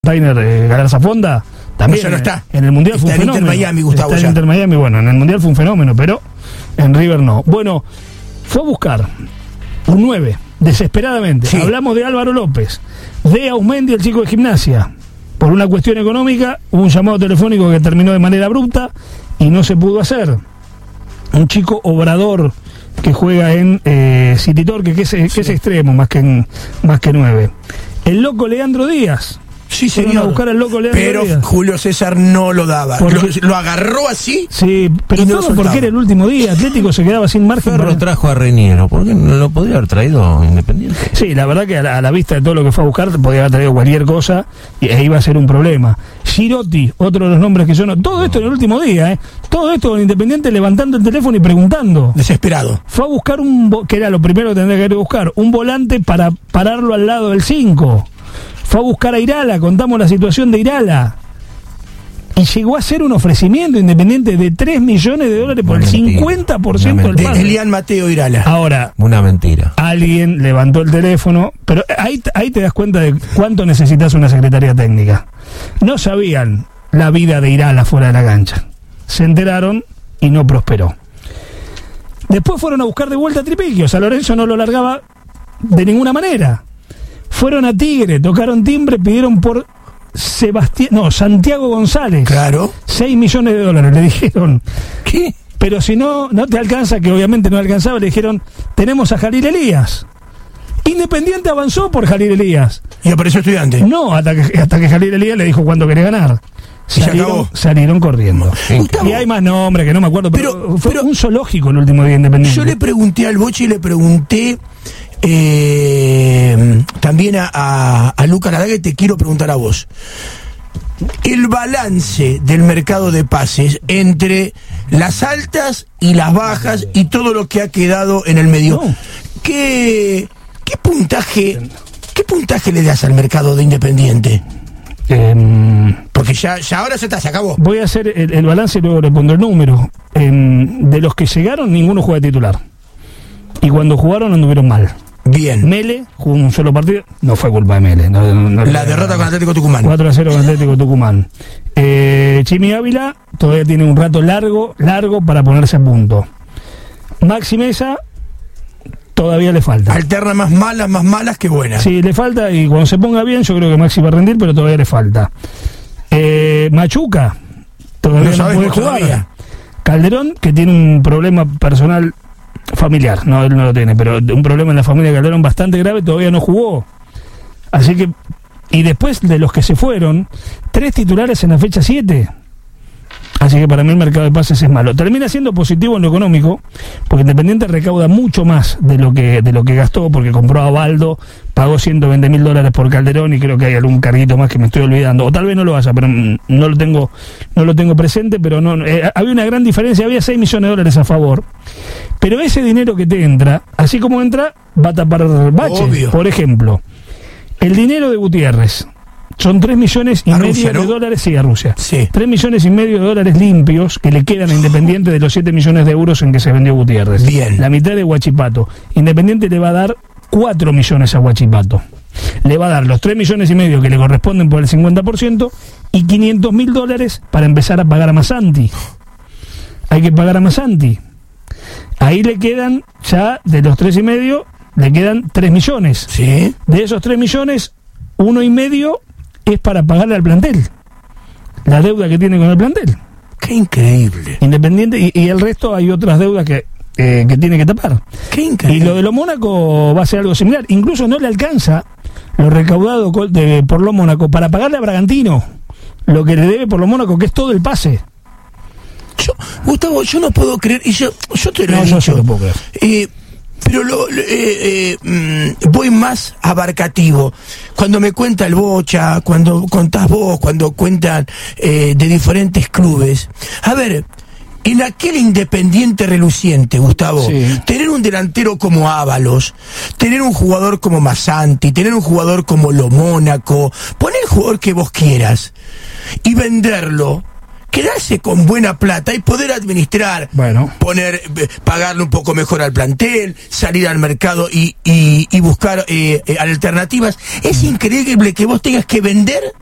Tainer Galarza Fonda también no está. En el Mundial está fue un fenómeno. Inter Miami, Gustavo, está en Inter Miami, bueno, en el Mundial fue un fenómeno, pero en River no. Bueno, fue a buscar un 9, desesperadamente. Sí. Hablamos de Álvaro López, de Aumendi, el chico de Gimnasia. Por una cuestión económica, hubo un llamado telefónico que terminó de manera abrupta y no se pudo hacer. Un chico Obrador que juega en City Torque, que es extremo, más que 9. El loco Leandro Díaz. Sí, Fueron señor. a buscar al loco Leandro Pero Díaz. Julio César no lo daba. Lo agarró así. Sí, pero y no todo lo soltaba. porque era el último día. Atlético se quedaba sin margen. Ferro trajo a Reiniero, ¿por qué no lo podría haber traído Independiente? Sí, la verdad que a la vista de todo lo que fue a buscar, podía haber traído cualquier cosa e iba a ser un problema. Girotti, otro de los nombres que sonó. Todo esto en el último día, todo esto con Independiente levantando el teléfono y preguntando. Desesperado. Fue a buscar que era lo primero que tendría que haber buscar, un volante para pararlo al lado del 5. Fue a buscar a Irala, contamos la situación de Irala. Y llegó a hacer un ofrecimiento Independiente de $3 millones por el 50% del De pase. Elian Mateo Irala. Ahora, Una mentira. alguien levantó el teléfono, pero ahí te das cuenta de cuánto necesitas una secretaría técnica. No sabían la vida de Irala fuera de la cancha. Se enteraron y no prosperó. Después fueron a buscar de vuelta a Tripiquio. San Lorenzo no lo largaba de ninguna manera. Fueron a Tigre, tocaron timbre, pidieron por Santiago González. Claro. $6 millones, le dijeron. ¿Qué? Pero si no te alcanza, que obviamente no alcanzaba, le dijeron, tenemos a Jalil Elías. Independiente avanzó por Jalil Elías. Y apareció Estudiante. No, hasta que Jalil Elías le dijo cuánto quería ganar. Salieron corriendo. Gustavo, Y hay más nombres que no me acuerdo, pero fue un zoológico el último día Independiente. yo le pregunté al Boche y le pregunté también a Lucas Laraga, y te quiero preguntar a vos. El balance del mercado de pases entre las altas y las bajas y todo lo que ha quedado en el medio. No. ¿Qué puntaje le das al mercado de Independiente? Porque ya ahora se acabó. Voy a hacer el balance y luego le pondré el número. De los que llegaron, ninguno juega titular. Y cuando jugaron, anduvieron mal. Bien. Mele jugó un solo partido, no fue culpa de Mele. La derrota con Atlético Tucumán. 4-0 con Atlético Tucumán. Chimi Ávila todavía tiene un rato largo para ponerse a punto. Maxi Mesa todavía le falta. Alterna más malas que buenas. Sí, le falta, y cuando se ponga bien yo creo que Maxi va a rendir, pero todavía le falta. Machuca todavía no puede jugar. Todavía. Calderón, que tiene un problema personal familiar, no, él no lo tiene, pero un problema en la familia de Calderón bastante grave, todavía no jugó. Así que, y después de los que se fueron, 3 titulares en la fecha 7. Así que para mí el mercado de pases es malo. Termina siendo positivo en lo económico, porque Independiente recauda mucho más de lo que gastó, porque compró a Baldo, pagó $120.000 por Calderón, y creo que hay algún carguito más que me estoy olvidando, o tal vez no lo haya, pero no lo tengo presente, pero no, había una gran diferencia, había $6 millones a favor, pero ese dinero que te entra, así como entra, va a tapar baches. Obvio. Por ejemplo, el dinero de Gutiérrez son $3 millones y a medio Rusia, ¿no? de dólares, sí, a Rusia. Sí. $3 millones y medio de dólares limpios que le quedan a Independiente de los 7 millones de euros en que se vendió Gutiérrez. Bien. La mitad de Huachipato. Independiente le va a dar 4 millones a Huachipato. Le va a dar los $3 millones y medio que le corresponden por el 50% y $500.000 para empezar a pagar a Massanti. Hay que pagar a Massanti. Ahí le quedan, ya de los 3 y medio, le quedan 3 millones. Sí. De esos 3 millones, 1,5 es para pagarle al plantel. La deuda que tiene con el plantel. Qué increíble. Independiente, y el resto hay otras deudas que tiene que tapar. Qué increíble. Y lo de lo Mónaco va a ser algo similar. Incluso no le alcanza lo recaudado por lo Mónaco para pagarle a Bragantino lo que le debe por lo Mónaco, que es todo el pase. Gustavo, yo no puedo creer, y yo te lo he Yo dicho. no puedo creer. Pero voy más abarcativo. Cuando me cuenta el Bocha, cuando contás vos, cuando cuentan de diferentes clubes. A ver, en aquel Independiente reluciente, Gustavo, Sí. tener un delantero como Ábalos, tener un jugador como Massanti, tener un jugador como Lo Mónaco, poner el jugador que vos quieras y venderlo, quedarse con buena plata y poder administrar, pagarle un poco mejor al plantel, salir al mercado y buscar alternativas. Es increíble que vos tengas que vender